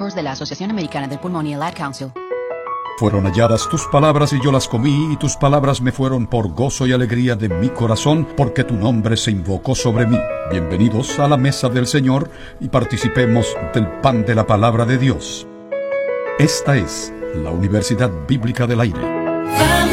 consejos de la Asociación Americana del Pulmón y el Ad Council. Fueron halladas tus palabras y yo las comí, y tus palabras me fueron por gozo y alegría de mi corazón, porque tu nombre se invocó sobre mí. Bienvenidos a la mesa del Señor y participemos del pan de la palabra de Dios. Esta es la Universidad Bíblica del Aire.